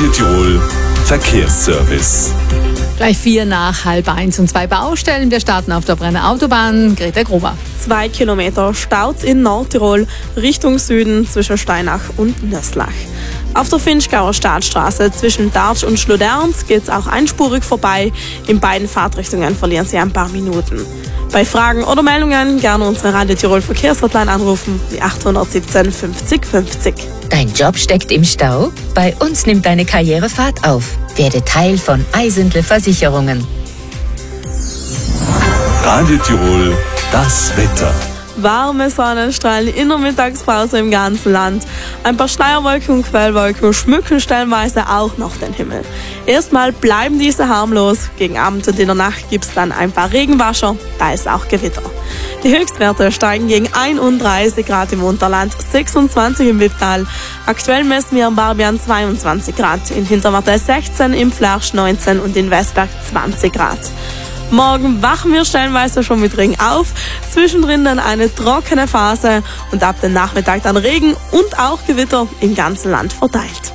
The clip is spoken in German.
Radio Tirol Verkehrsservice. Gleich 1:04 und 2 Baustellen. Wir starten auf der Brenner Autobahn. Greta Gruber. 2 Kilometer Staus in Nordtirol Richtung Süden zwischen Steinach und Nöslach. Auf der Finchgauer Staatsstraße zwischen Dartsch und Schloderns geht es auch einspurig vorbei. In beiden Fahrtrichtungen verlieren Sie ein paar Minuten. Bei Fragen oder Meldungen gerne unsere Radio Tirol Verkehrshotline anrufen, die 817 50 50. Dein Job steckt im Stau? Bei uns nimmt deine Karriere Fahrt auf. Werde Teil von Eisentle Versicherungen. Radio Tirol, das Wetter. Warme Sonnenstrahlen in der Mittagspause im ganzen Land. Ein paar Schleierwolken und Quellwolken schmücken stellenweise auch noch den Himmel. Erstmal bleiben diese harmlos. Gegen Abend und in der Nacht gibt es dann ein paar Regenwascher, da ist auch Gewitter. Die Höchstwerte steigen gegen 31 Grad im Unterland, 26 im Wipptal. Aktuell messen wir in Barbian 22 Grad, in Hinterwarte 16, im Flarsch 19 und in Westberg 20 Grad. Morgen wachen wir stellenweise schon mit Regen auf, zwischendrin dann eine trockene Phase und ab dem Nachmittag dann Regen und auch Gewitter im ganzen Land verteilt.